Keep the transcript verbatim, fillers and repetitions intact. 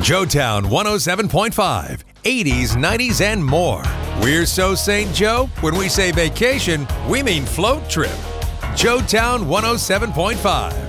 Joetown one oh seven point five, eighties, nineties, and more. We're so Saint Joe, when we say vacation, we mean float trip. Joetown one oh seven point five.